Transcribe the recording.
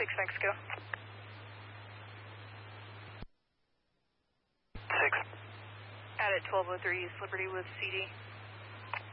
Mexico. 6. Out at 1203 East Liberty with CD.